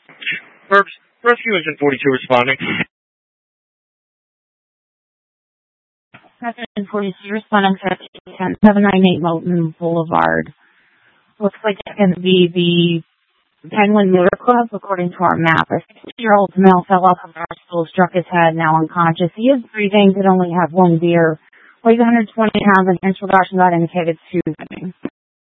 Rescue Engine 42 responding. Rescue Engine 42 responding to 798 Moulton Boulevard. Looks like it's going to be the Penguin Motor Club, according to our map. A 60-year-old male fell off of our stool, struck his head, now unconscious. He is breathing, did only have one beer. Weighs 120 pounds, and initial caution not indicated 2.